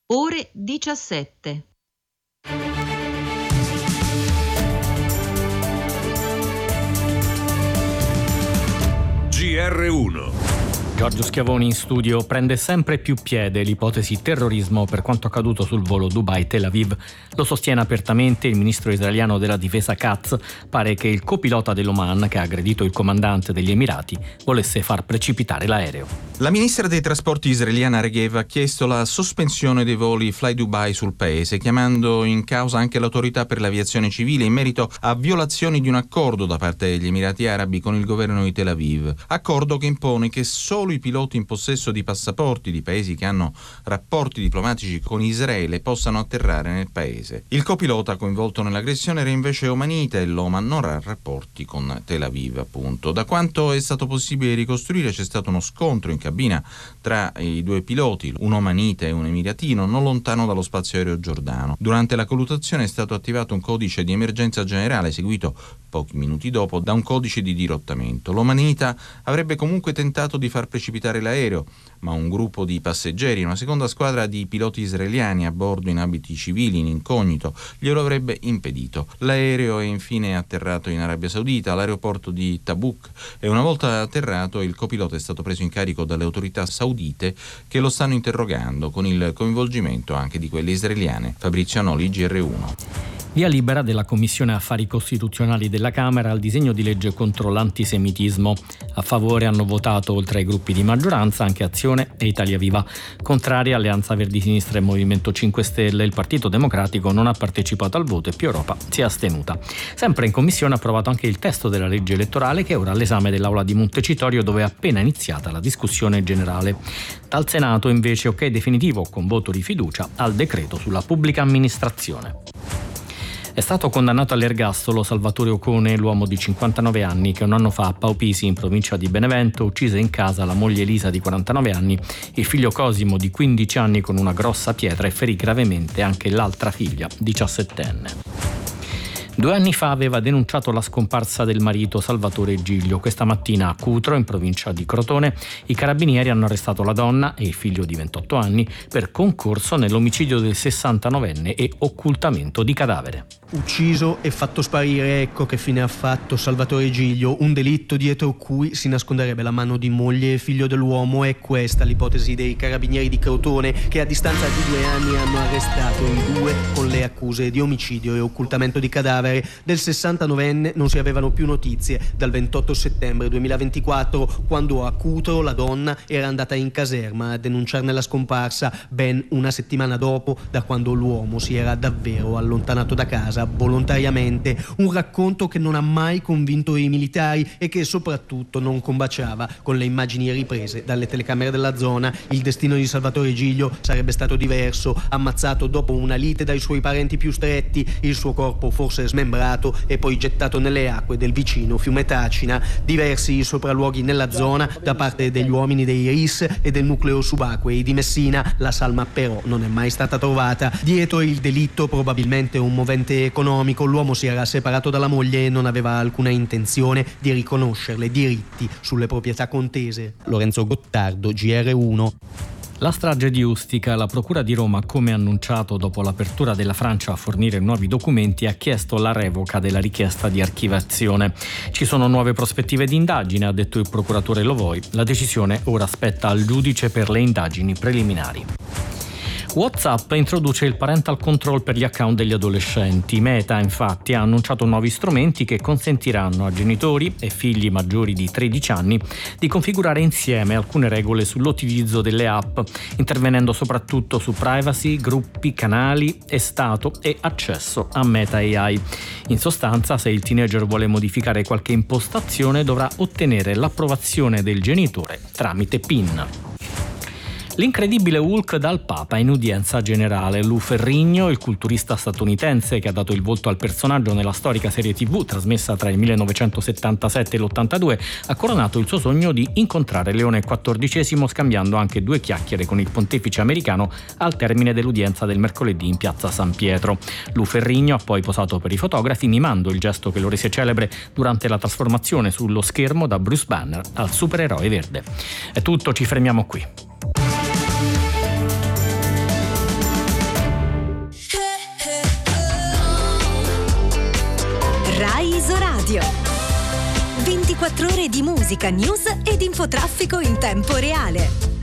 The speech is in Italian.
ore 17. GR1. Giorgio Schiavoni in studio. Prende sempre più piede l'ipotesi terrorismo per quanto accaduto sul volo Dubai-Tel Aviv. Lo sostiene apertamente il ministro israeliano della difesa Katz. Pare che il copilota dell'Oman, che ha aggredito il comandante degli Emirati, volesse far precipitare l'aereo. La ministra dei trasporti israeliana Regev ha chiesto la sospensione dei voli Fly Dubai sul paese, chiamando in causa anche l'autorità per l'aviazione civile in merito a violazioni di un accordo da parte degli Emirati Arabi con il governo di Tel Aviv. Accordo che impone che solo i piloti in possesso di passaporti di paesi che hanno rapporti diplomatici con Israele possano atterrare nel paese. Il copilota coinvolto nell'aggressione era invece omanita e l'Oman non ha rapporti con Tel Aviv, appunto. Da quanto è stato possibile ricostruire, c'è stato uno scontro in cabina tra i due piloti, un omanita e un emiratino, non lontano dallo spazio aereo giordano. Durante la colluttazione è stato attivato un codice di emergenza generale, seguito pochi minuti dopo da un codice di dirottamento. L'omanita avrebbe comunque tentato di far precipitare l'aereo, ma un gruppo di passeggeri e una seconda squadra di piloti israeliani a bordo in abiti civili in incognito glielo avrebbe impedito. L'aereo è infine atterrato in Arabia Saudita all'aeroporto di Tabuk e una volta atterrato il copilota è stato preso in carico dalle autorità saudite che lo stanno interrogando con il coinvolgimento anche di quelle israeliane. Fabrizio Anoli, GR1. Via libera della Commissione Affari Costituzionali della Camera al disegno di legge contro l'antisemitismo. A favore hanno votato, oltre ai gruppi di maggioranza, anche Azione e Italia Viva. Contraria Alleanza Verdi Sinistra e Movimento 5 Stelle. Il Partito Democratico non ha partecipato al voto e Più Europa si è astenuta. Sempre in Commissione ha approvato anche il testo della legge elettorale, che è ora all'esame dell'Aula di Montecitorio, dove è appena iniziata la discussione generale. Dal Senato invece ok definitivo con voto di fiducia al decreto sulla pubblica amministrazione. È stato condannato all'ergastolo Salvatore Ocone, l'uomo di 59 anni che un anno fa a Paupisi, in provincia di Benevento, uccise in casa la moglie Elisa di 49 anni, il figlio Cosimo di 15 anni con una grossa pietra e ferì gravemente anche l'altra figlia, 17enne. 2 anni fa aveva denunciato la scomparsa del marito Salvatore Giglio. Questa mattina a Cutro, in provincia di Crotone, i carabinieri hanno arrestato la donna e il figlio di 28 anni per concorso nell'omicidio del 69enne e occultamento di cadavere. Ucciso e fatto sparire, ecco che fine ha fatto Salvatore Giglio, un delitto dietro cui si nasconderebbe la mano di moglie e figlio dell'uomo. È questa l'ipotesi dei carabinieri di Crotone, che a distanza di 2 anni hanno arrestato i due con le accuse di omicidio e occultamento di cadavere. Del 69enne non si avevano più notizie dal 28 settembre 2024, quando a Cutro la donna era andata in caserma a denunciarne la scomparsa, ben una settimana dopo da quando l'uomo si era davvero allontanato da casa volontariamente. Un racconto che non ha mai convinto i militari e che soprattutto non combaciava con le immagini riprese dalle telecamere della zona. Il destino di Salvatore Giglio sarebbe stato diverso: ammazzato dopo una lite dai suoi parenti più stretti, il suo corpo forse smembrato e poi gettato nelle acque del vicino fiume Tacina. Diversi i sopralluoghi nella zona da parte degli uomini dei RIS e del nucleo subacquei di Messina. La salma però non è mai stata trovata. Dietro il delitto probabilmente un movente economico. L'uomo si era separato dalla moglie e non aveva alcuna intenzione di riconoscerle diritti sulle proprietà contese. Lorenzo Gottardo, GR1. La strage di Ustica. La Procura di Roma, come annunciato dopo l'apertura della Francia a fornire nuovi documenti, ha chiesto la revoca della richiesta di archiviazione. Ci sono nuove prospettive di indagine, ha detto il procuratore Lovoi. La decisione ora spetta al giudice per le indagini preliminari. WhatsApp introduce il parental control per gli account degli adolescenti. Meta, infatti, ha annunciato nuovi strumenti che consentiranno a genitori e figli maggiori di 13 anni di configurare insieme alcune regole sull'utilizzo delle app, intervenendo soprattutto su privacy, gruppi, canali e stato e accesso a Meta AI. In sostanza, se il teenager vuole modificare qualche impostazione, dovrà ottenere l'approvazione del genitore tramite PIN. L'incredibile Hulk dal Papa in udienza generale. Lou Ferrigno, il culturista statunitense che ha dato il volto al personaggio nella storica serie TV trasmessa tra il 1977 e l'82, ha coronato il suo sogno di incontrare Leone XIV, scambiando anche 2 chiacchiere con il pontefice americano al termine dell'udienza del mercoledì in piazza San Pietro. Lou Ferrigno ha poi posato per i fotografi, mimando il gesto che lo rese celebre durante la trasformazione sullo schermo da Bruce Banner al supereroe verde. È tutto, ci fermiamo qui. Rai Isoradio. 24 ore di musica, news ed infotraffico in tempo reale.